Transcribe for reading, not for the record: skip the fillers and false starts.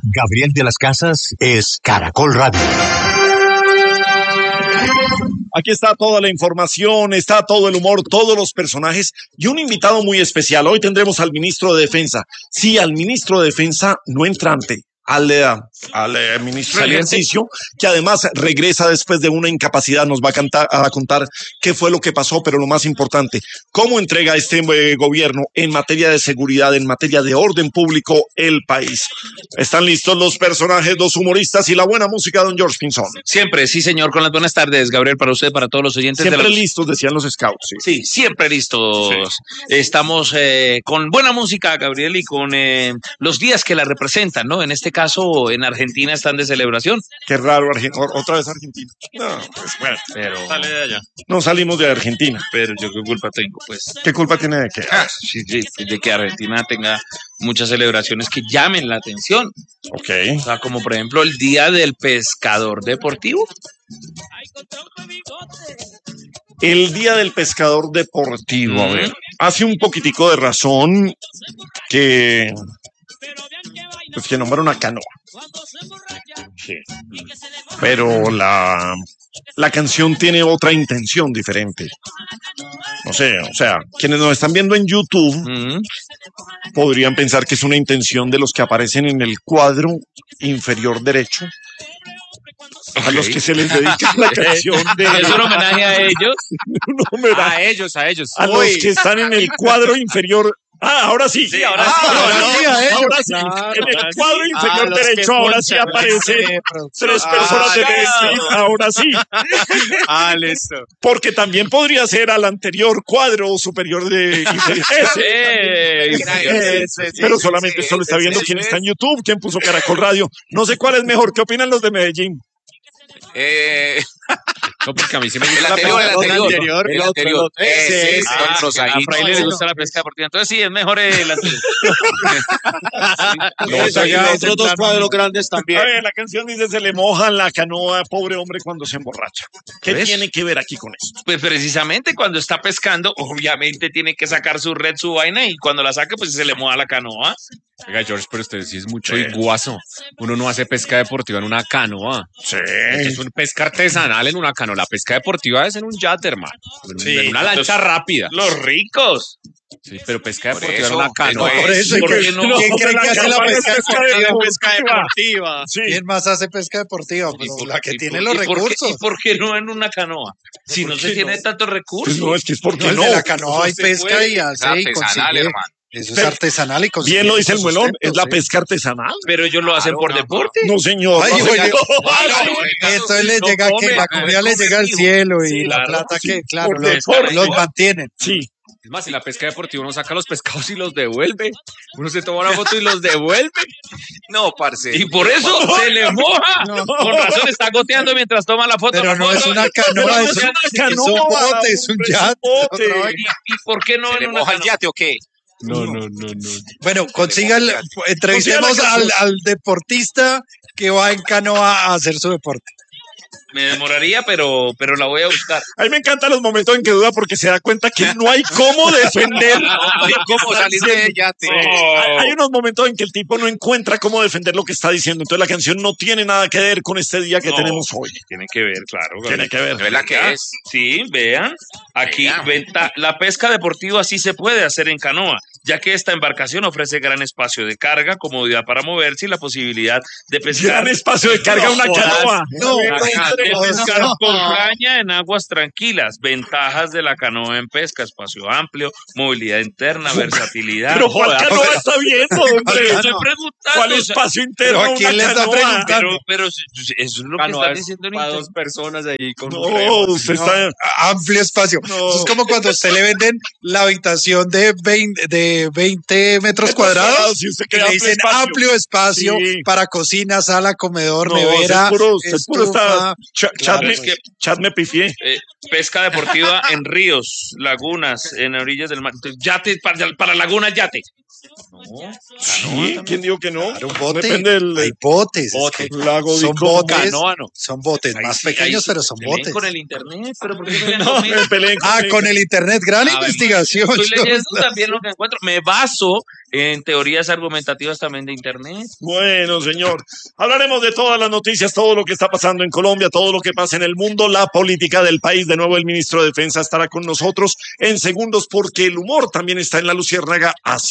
Gabriel de las Casas es Caracol Radio. Aquí está toda la información, está todo el humor, todos los personajes y un invitado muy especial. Hoy tendremos al ministro de Defensa. Sí, al ministro de Defensa no entrante, al ministro de Ejercicio, que además regresa después de una incapacidad. Nos va a contar qué fue lo que pasó, pero lo más importante, cómo entrega este gobierno en materia de seguridad, en materia de orden público, el país. ¿Están listos los personajes, los humoristas y la buena música, don George Pinzón? Siempre, sí, señor. Con las buenas tardes, Gabriel, para usted, para todos los oyentes. Siempre listos, decían los scouts. Sí, siempre listos. Sí. Estamos con buena música, Gabriel, y con los días que la representan, ¿no? En este caso, en Argentina están de celebración. Qué raro, otra vez Argentina. No, pues bueno. Pero sale de allá. No salimos de Argentina. Pero yo qué culpa tengo, pues. ¿Qué culpa tiene de qué? Sí, de que Argentina tenga muchas celebraciones que llamen la atención. Ok. O sea, como por ejemplo el Día del Pescador Deportivo. El Día del Pescador Deportivo, a ver, hace un poquitico de razón que nombra una canoa. Sí. Pero la canción tiene otra intención diferente. No sé, o sea, quienes nos están viendo en YouTube podrían pensar que es una intención de los que aparecen en el cuadro inferior derecho. A los que se les dedica la canción de... ¿Es un homenaje a ellos? Un homenaje. A ellos. A los que están en el cuadro inferior. Ahora sí. Sí, ahora sí. Ahora sí. En el cuadro inferior derecho, ahora sí aparecen tres personas de Medellín. Ahora sí. Listo. Porque también podría ser al anterior cuadro superior de ese. Pero solamente solo está viendo quién está en YouTube, quién puso Caracol Radio. No sé cuál es mejor. ¿Qué opinan los de Medellín? No, porque a mí sí me gusta el anterior. A Fraile le gusta la pesca deportiva. Entonces sí, es mejor el anterior. Los otros dos cuadros grandes también. A ver, la canción dice: se le moja la canoa, pobre hombre, cuando se emborracha. ¿Qué tiene que ver aquí con esto? Pues precisamente cuando está pescando, obviamente tiene que sacar su red, su vaina, y cuando la saque, pues se le moja la canoa. Oiga, George, pero usted sí es mucho iguazo. Uno no hace pesca deportiva en una canoa. Sí. Es un pesca artesanal en una canoa. La pesca deportiva es en un yate, hermano. En una lancha rápida. Los ricos. Sí, pero pesca deportiva en una canoa. Por eso, ¿quién cree que hace la pesca deportiva? Sí. ¿Quién más hace pesca deportiva? La que tiene los recursos. ¿Y por qué no en una canoa? Si no se tiene tantos recursos. Pues no, es que es porque no. En la canoa hay pesca y hace y consigue. Hermano. Eso es artesanal y consigue. Bien lo dice el Muelón, es la pesca artesanal. Pero ellos lo hacen por deporte. No, señor. Entonces les llega que la comida les llega al cielo y la plata que, claro, los mantienen. Sí. Es más, si la pesca deportiva uno saca los pescados y los devuelve. Uno se toma una foto y los devuelve. No, parce. Y por eso se le moja. Con razón está goteando mientras toma la foto. Pero no es una canoa, es un bote, es un yate. ¿Y por qué no en una canoa? ¿El yate o qué? No. Bueno, entrevistemos al deportista que va en canoa a hacer su deporte. Me demoraría, pero la voy a buscar. A mí me encantan los momentos en que duda porque se da cuenta que no hay cómo defender. No hay cómo salir de yate. Hay unos momentos en que el tipo no encuentra cómo defender lo que está diciendo. Entonces la canción no tiene nada que ver con este día que tenemos hoy. Tiene que ver, claro. Tiene que ver. ¿Verdad que es? Sí, vean. Aquí la pesca deportiva sí se puede hacer en canoa, ya que esta embarcación ofrece gran espacio de carga, comodidad para moverse y la posibilidad de pescar. Gran espacio de carga, una canoa. De pescar con caña en aguas tranquilas. Ventajas de la canoa en pesca: espacio amplio, movilidad interna, versatilidad. Pero ¿cuál canoa está viendo, hombre? Estoy preguntando. ¿Cuál espacio interno? ¿Pero a quién le está preguntando? Pero eso es lo que está diciendo. Para dos personas ahí con usted está... Amplio espacio. Eso es como cuando a usted le venden la habitación de 20 metros cuadrados y usted que le dicen amplio espacio para cocina, sala, comedor, nevera, estufa. Chat me pifié. Pesca deportiva en ríos, lagunas, en orillas del mar. Yate, para lagunas, yate. Sí, ¿quién dijo que no? Claro, un bote. Depende del Hay botes. bote. Lago de Son Como. botes. Canoa, no. Son botes Ahí más sí, pequeños, ahí pero son peleen botes. con el internet, pero ¿por qué pelean No, conmigo? me peleé Con el internet, gran investigación. Estoy leyendo Jonah. también lo que encuentro. Me baso en teorías argumentativas también de internet. Bueno, señor, hablaremos de todas las noticias, todo lo que está pasando en Colombia, todo lo que pasa en el mundo, la política del país. De nuevo, el ministro de Defensa estará con nosotros en segundos porque el humor también está en La Luciérnaga. Así